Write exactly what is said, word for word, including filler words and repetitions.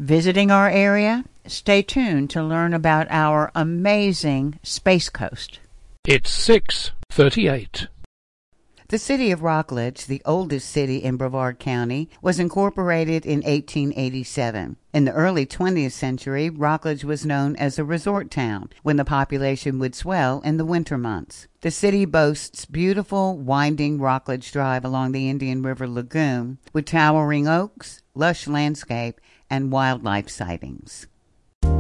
Visiting our area? Stay tuned to learn about our amazing Space Coast. It's six thirty-eight. The city of Rockledge, the oldest city in Brevard County, was incorporated in eighteen eighty-seven. In the early twentieth century, Rockledge was known as a resort town when the population would swell in the winter months. The city boasts beautiful, winding Rockledge Drive along the Indian River Lagoon with towering oaks, lush landscape, and wildlife sightings.